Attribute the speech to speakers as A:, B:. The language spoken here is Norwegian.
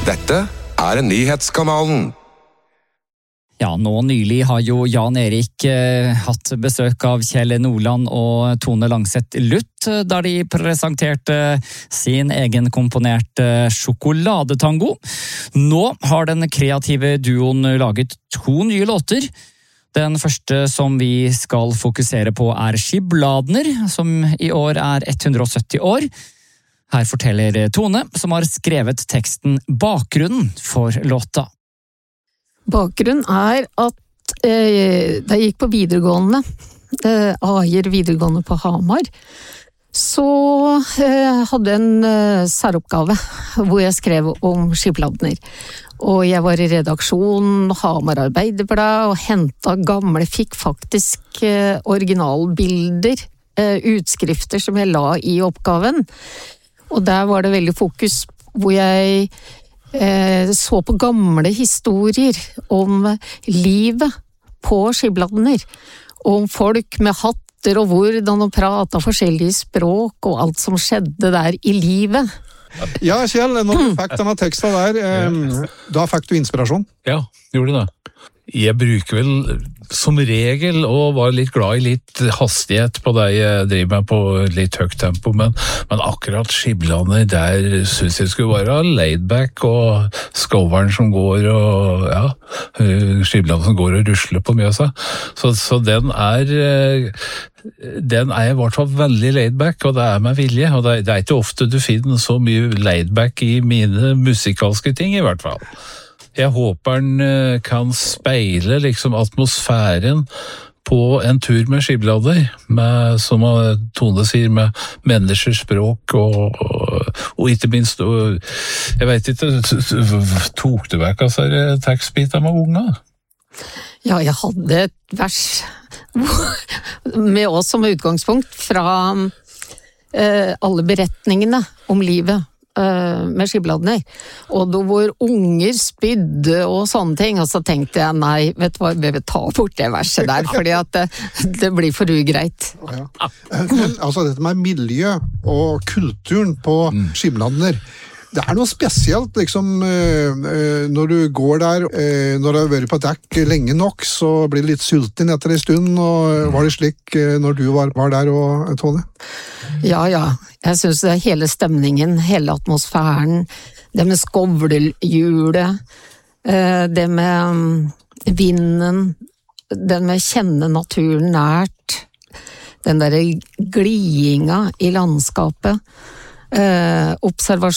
A: Dette nyhetskanalen.
B: Ja, nå nylig har jo Jan Erik hatt besøk av Kjell Nordland og Tone Langseth Luth, der de presenterte sin egen komponerte sjokoladetango. Nå har den kreative duoen laget 2 nye låter. Den første som vi skal fokusere på Skibladner, som i år 170 år. Her forteller Tone, som har skrevet teksten Bakgrunnen for låta.
C: Bakgrunnen at da jeg gikk på videregående, Ajer videregående på Hamar, så hadde jeg en særoppgave hvor jeg skrev om skibladner. Og jeg var i redaksjonen, Hamar Arbeiderblad, og fikk faktisk originalbilder, utskrifter som jeg la i oppgaven. Og der var det veldig fokus hvor jeg så på gamle historier om livet på skibladner, om folk med hatter og hvordan de pratet forskjellige språk og alt som skjedde der i livet.
D: Ja, Kjell, når du fikk denne teksten der, da fikk du inspirasjon?
E: Ja, gjorde det. Jeg bruker vel som regel og var litt glad i litt hastighet på det jeg driver med på litt høyt tempo, men akkurat skibladner der synes jeg skulle være laidback og skoveren som går og ja, skibladner som går og rusler på Mjøsa. Så den er i hvert fall veldig laidback, og det med vilje, og det er ikke ofte du finner så mye laidback i mine musikalske ting i hvert fall. Jeg håper den kan speile liksom atmosfæren på en tur med skibladner, som Tone sier, med menneskers språk og ikke minst, jeg vet ikke, tok du vekk altså tekstbiter med unga?
C: Ja, jeg hadde et vers med oss som utgangspunkt fra alle beretningene om livet med skibladner, og da hvor unger spydde og sånne ting, og så tenkte jeg, nei, vet du hva, vi vil ta bort det verset der, fordi at det blir for ugreit.
D: Ja. Men altså, dette med miljø og kulturen på skibladner, det noe spesielt, liksom, når du går der, når du har vært på dekk lenge nok, så blir du litt sulten etter en stund, og var det slik når du var der, og Tone?
C: Ja, jeg synes det hele stemningen, hele atmosfæren, det med skovlehjulet, det med vinden, det med kjenne naturen nært, den der gliinga i landskapet, observasjon,